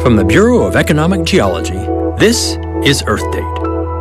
From the Bureau of Economic Geology, this is Earth Date.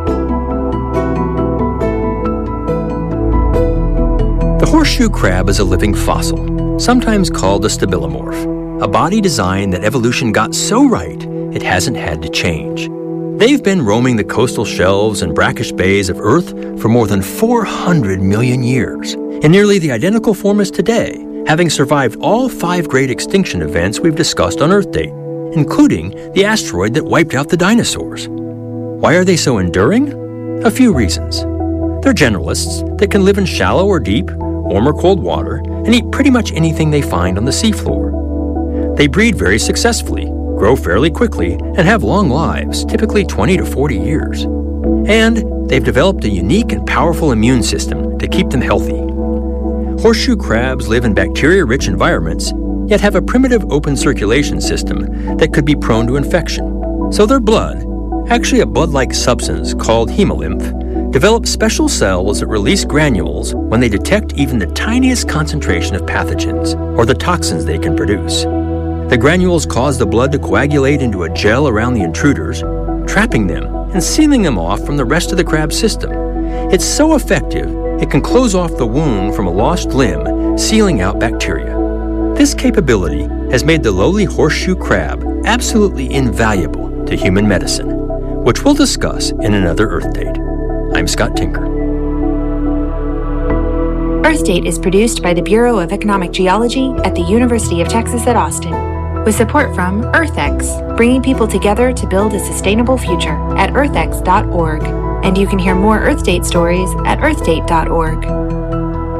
The horseshoe crab is a living fossil, sometimes called a stabilomorph, a body design that evolution got so right it hasn't had to change. They've been roaming the coastal shelves and brackish bays of Earth for more than 400 million years, in nearly the identical form as today, having survived all 5 great extinction events we've discussed on Earth Date, including the asteroid that wiped out the dinosaurs. Why are they so enduring? A few reasons. They're generalists that can live in shallow or deep, warm or cold water, and eat pretty much anything they find on the seafloor. They breed very successfully, grow fairly quickly, and have long lives, typically 20 to 40 years. And they've developed a unique and powerful immune system to keep them healthy. Horseshoe crabs live in bacteria-rich environments, yet have a primitive open circulation system that could be prone to infection. So their blood, actually a blood-like substance called hemolymph, develops special cells that release granules when they detect even the tiniest concentration of pathogens or the toxins they can produce. The granules cause the blood to coagulate into a gel around the intruders, trapping them and sealing them off from the rest of the crab system. It's so effective, it can close off the wound from a lost limb, sealing out bacteria. This capability has made the lowly horseshoe crab absolutely invaluable to human medicine, which we'll discuss in another Earth Date. I'm Scott Tinker. Earth Date is produced by the Bureau of Economic Geology at the University of Texas at Austin, with support from EarthX, bringing people together to build a sustainable future at earthx.org. And you can hear more Earth Date stories at earthdate.org.